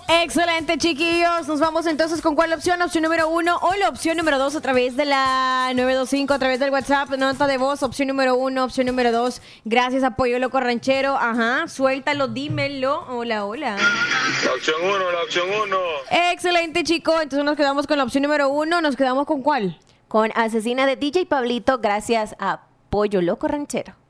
Excelente, chiquillos. Nos vamos entonces con cuál opción. Opción número 1 o la opción número 2 a través de la 925, a través del WhatsApp. Nota de voz, opción número 1, opción número 2. Gracias, Apoyo Loco Ranchero. Ajá, suéltalo, dímelo. Hola, hola. La opción 1. Excelente, chico. Entonces nos quedamos con la opción número 1. ¿Nos quedamos con cuál? Con Asesina de DJ Pablito, gracias a Pollo Loco Ranchero.